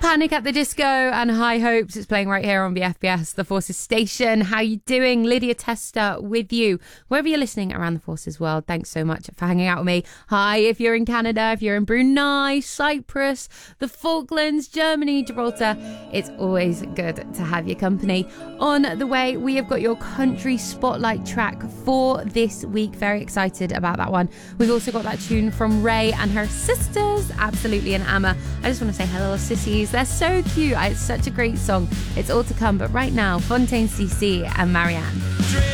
Panic at the Disco and High Hopes. It's playing right here on BFBS, the Forces station. How you doing? Lydia Tester with you. Wherever you're listening around the Forces world, thanks so much for hanging out with me. Hi, if you're in Canada, if you're in Brunei, Cyprus, the Falklands, Germany, Gibraltar, it's always good to have your company. On the way, we have got your country spotlight track for this week. Very excited about that one. We've also got that tune from Ray and her sisters, Absolutely and Amma. I just want to say hello, sissies. They're so cute. It's such a great song. It's all to come, but right now, Fontaine CC and Marianne.